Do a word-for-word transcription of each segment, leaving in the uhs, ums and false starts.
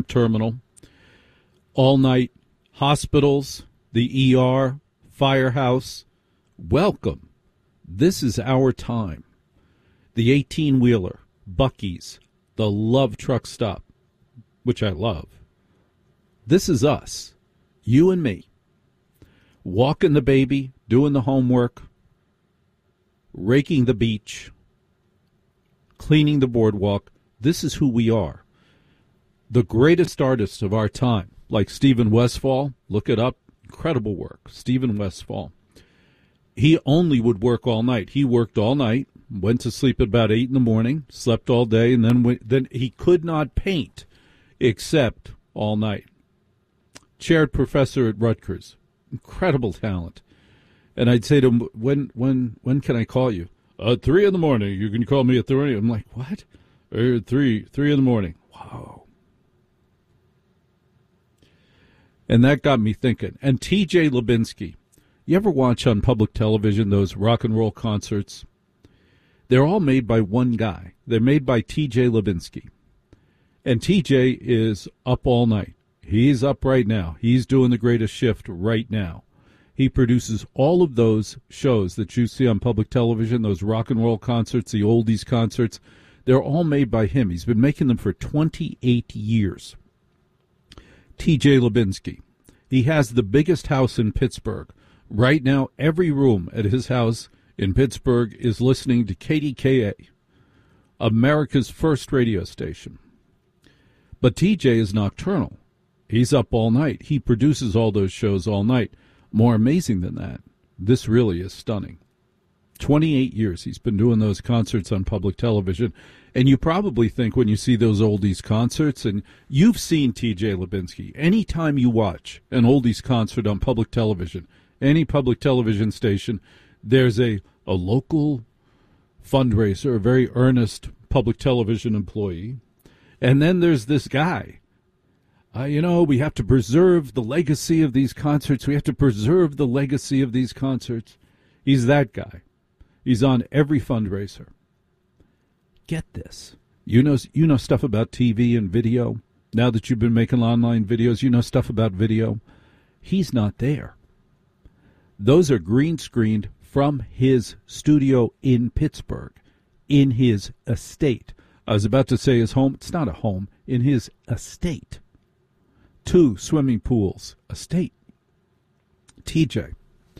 terminal, all night, hospitals, the E R, firehouse. Welcome. This is our time. The eighteen-wheeler, Buc-ee's, the Love Truck Stop, which I love. This is us, you and me, walking the baby, doing the homework, raking the beach, cleaning the boardwalk. This is who we are. The greatest artists of our time, like Stephen Westfall, look it up, incredible work, Stephen Westfall. He only would work all night. He worked all night, went to sleep at about eight in the morning, slept all day, and then went, then he could not paint except all night. Chaired professor at Rutgers, incredible talent. And I'd say to him, when when when can I call you? Uh, three in the morning. You can call me at three. I'm like, what? Uh, three, three in the morning. Wow. And that got me thinking. And T J Lubinsky, you ever watch on public television those rock and roll concerts? They're all made by one guy. They're made by T J Lubinsky. And T J is up all night. He's up right now. He's doing the greatest shift right now. He produces all of those shows that you see on public television, those rock and roll concerts, the oldies concerts. They're all made by him. He's been making them for twenty-eight years. T J Lubinsky. He has the biggest house in Pittsburgh. Right now, every room at his house in Pittsburgh is listening to K D K A, America's first radio station. But T J is nocturnal. He's up all night. He produces all those shows all night. More amazing than that, this really is stunning. twenty-eight years he's been doing those concerts on public television. And you probably think when you see those oldies concerts, and you've seen T J Lubinsky, anytime you watch an oldies concert on public television, any public television station, there's a, a local fundraiser, a very earnest public television employee. And then there's this guy. Uh, you know, we have to preserve the legacy of these concerts. We have to preserve the legacy of these concerts. He's that guy. He's on every fundraiser. Get this. You know, you know stuff about T V and video. Now that you've been making online videos, you know stuff about video. He's not there. Those are green screened from his studio in Pittsburgh, in his estate. I was about to say his home. It's not a home. In his estate. Two swimming pools, estate. T J.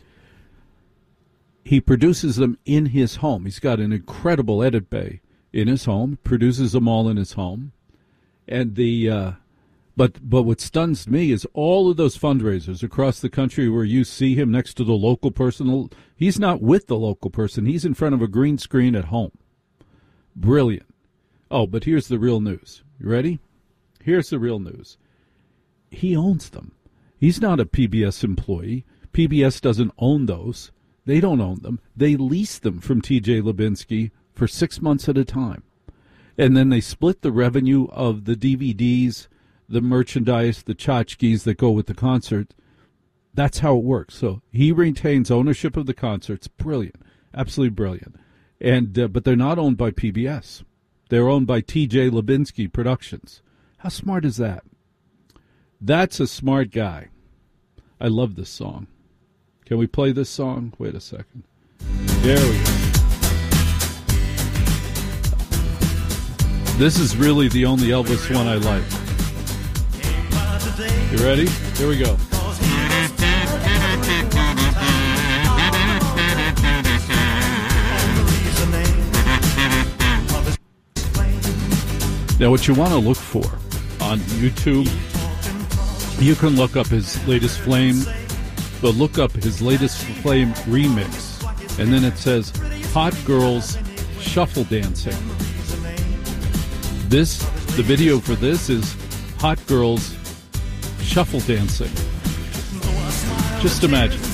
He produces them in his home. He's got an incredible edit bay in his home, produces them all in his home. And the uh, but but what stuns me is all of those fundraisers across the country where you see him next to the local person. He's not with the local person. He's in front of a green screen at home. Brilliant. Oh, but here's the real news. You ready? Here's the real news. He owns them. He's not a P B S employee. P B S doesn't own those. They don't own them. They lease them from T J Lubinsky for six months at a time. And then they split the revenue of the D V Ds, the merchandise, the tchotchkes that go with the concert. That's how it works. So he retains ownership of the concerts. Brilliant. Absolutely brilliant. And uh, but they're not owned by P B S. They're owned by T J Lubinsky Productions. How smart is that? That's a smart guy. I love this song. Can we play this song? Wait a second. There we go. This is really the only Elvis one I like. You ready? Here we go. Now, what you want to look for on YouTube, you can look up his latest Flame, but look up his latest Flame remix, and then it says Hot Girls Shuffle Dancing. This, the video for this is Hot Girls Shuffle Dancing. Just imagine.